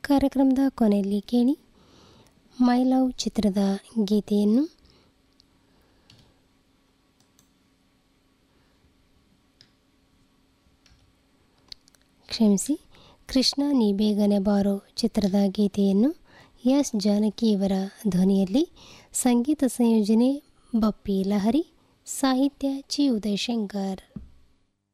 ಕಾರ್ಯಕ್ರಮದ ಕೊನೆಯಲ್ಲಿ ಕೇಳಿ ಮೈ ಲವ್ ಚಿತ್ರದ ಗೀತೆಯನ್ನು. ಕ್ಷಮಿಸಿ, ಕೃಷ್ಣ ನೀ ಬೇಗನೆ ಬಾರೋ ಚಿತ್ರದ ಗೀತೆಯನ್ನು ಎಸ್ ಜಾನಕಿ ಇವರ ಧ್ವನಿಯಲ್ಲಿ, ಸಂಗೀತ ಸಂಯೋಜನೆ ಬಪ್ಪಿ ಲಹರಿ, ಸಾಹಿತ್ಯ ಚಿ ಉದಯಶಂಕರ್.